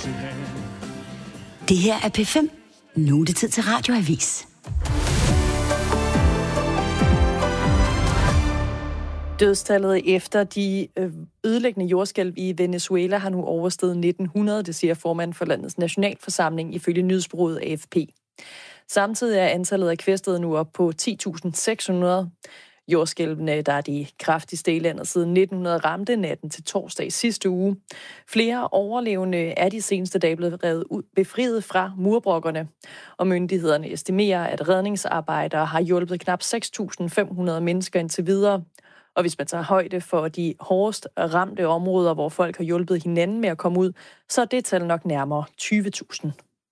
Det her er P5. Nu er det tid til Radioavis. Dødstallet efter de ødelæggende jordskælv i Venezuela har nu oversteget 1900, det siger formanden for landets nationalforsamling ifølge nyhedsbureauet AFP. Samtidig er antallet af kvæstede nu op på 10.600. Jordskælvene, der er de kraftigste i landet siden 1900, ramte natten til torsdag sidste uge. Flere overlevende er de seneste dage blevet befriet fra murbrokkerne, og myndighederne estimerer, at redningsarbejdere har hjulpet knap 6.500 mennesker indtil videre. Og hvis man tager højde for de hårdest ramte områder, hvor folk har hjulpet hinanden med at komme ud, så er det tal nok nærmere 20.000.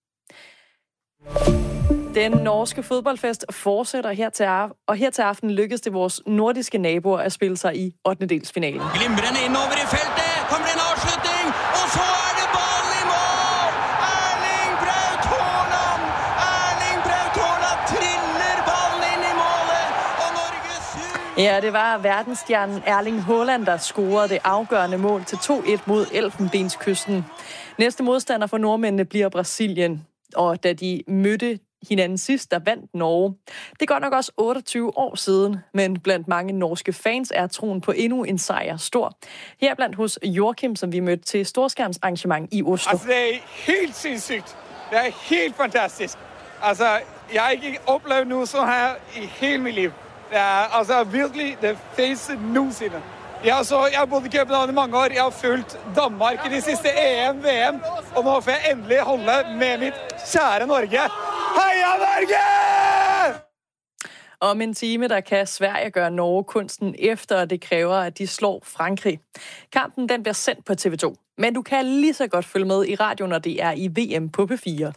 Den norske fodboldfest fortsætter her til aften lykkedes det vores nordiske naboer at spille sig i 8-delsfinalen. Glimrende indover i feltet, kommer en afslutning, og så er det bolden i mål! Erling Braut Haaland! Erling Braut Haaland triller bolden ind i målet, og Norge... Ja, det var verdensstjernen Erling Haaland, der scorede det afgørende mål til 2-1 mod Elfenbenskysten. Næste modstander for nordmændene bliver Brasilien, og da de mødte hinanden sidst, der vandt Norge. Det er godt nok også 28 år siden, men blandt mange norske fans er troen på endnu en sejr stor. Her blandt hos Joachim, som vi mødte til storskærmsarrangement i Oslo. Altså, det er helt sindssygt. Det er helt fantastisk. Altså, jeg har ikke oplevet noget så her i hele mit liv. Det er altså virkelig det fedeste nogensinde. Jeg har boet i København i mange år. Jeg har fulgt Danmark i de sidste EM, VM, og nu får jeg endelig holde med mit kære Norge. Heia Norge! Om en time, der kan Sverige gøre Norge kunsten efter, og det kræver, at de slår Frankrig. Kampen den bliver sendt på TV2, men du kan lige så godt følge med i radio, når det er i VM på P4.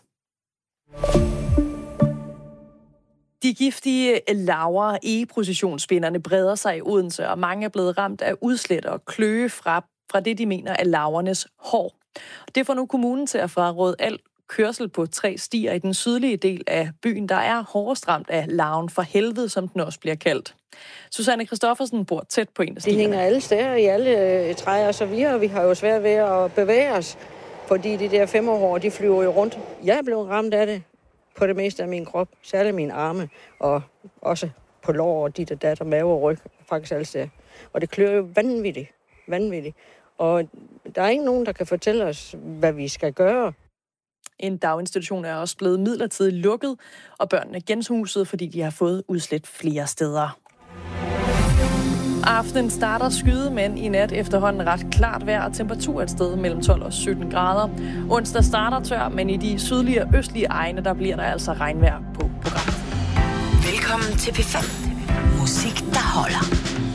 De giftige larver, egeprocessionsspinderne, breder sig i Odense, og mange er blevet ramt af udslæt og kløe fra det, de mener er larvernes hår. Det får nu kommunen til at fraråde al kørsel på 3 stier i den sydlige del af byen, der er hårdest ramt af larven for helvede, som den også bliver kaldt. Susanne Christoffersen bor tæt på en af stierne. De hænger alle steder i alle træer og så videre. Vi har jo svært ved at bevæge os, fordi de der 5-årige, de flyver jo rundt. Jeg er blevet ramt af det på det meste af min krop, særligt mine arme, og også på lår og dit og dat og mave og ryg, faktisk alle steder. Og det klør jo vanvittigt. Og der er ikke nogen, der kan fortælle os, hvad vi skal gøre. En daginstitution er også blevet midlertidigt lukket, og børnene er genshuset, fordi de har fået udslæt flere steder. Aftenen starter skyde, men i nat efterhånden ret klart vejr og temperatur et sted mellem 12 og 17 grader. Onsdag starter tør, men i de sydlige og østlige egne, der bliver der altså regnvejr på programmet. Velkommen til P5. Musik, der holder.